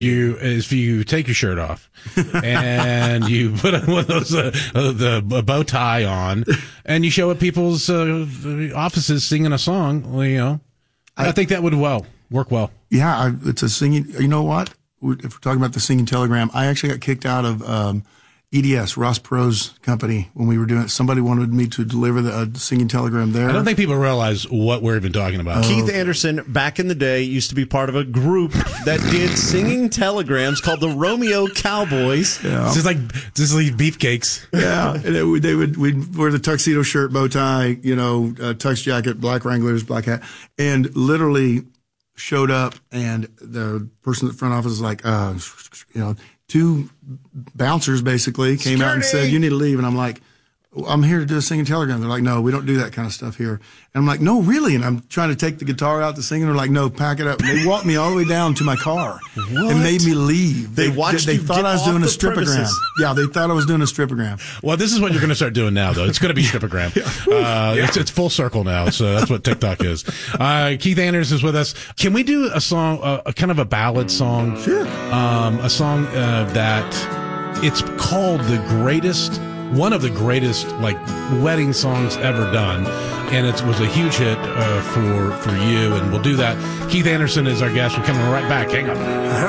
if you take your shirt off and you put one of those the bow tie on and you show up people's offices singing a song. Well, you know, I think that would work well. Yeah, it's a singing. You know what? If we're talking about the singing telegram, I actually got kicked out of EDS, Ross Perot's company, when we were doing it. Somebody wanted me to deliver the singing telegram there. I don't think people realize what we're even talking about. Keith Anderson, back in the day, used to be part of a group that did singing telegrams called the Romeo Cowboys. Yeah. This is like beefcakes. Yeah, and we'd wear the tuxedo shirt, bow tie, you know, tux jacket, black Wranglers, black hat, and literally showed up, and the person at the front office was like, you know, two bouncers basically came out and said, "You need to leave." And I'm like, "I'm here to do a singing telegram." They're like, "No, we don't do that kind of stuff here." And I'm like, "No, really?" And I'm trying to take the guitar out to sing, and they're like, "No, pack it up." And they walked me all the way down to my car and made me leave. They watched you thought get I was off doing a the stripogram. premises. Yeah, they thought I was doing a stripogram. Well, this is what you're going to start doing now, though. It's going to be stripogram. It's full circle now, so that's what TikTok is. Keith Anderson is with us. Can we do a song, a kind of a ballad song? Sure. A song that it's called one of the greatest like wedding songs ever done, and it was a huge hit for you, and we'll do that. Keith Anderson is our guest. We're coming right back. Hang on.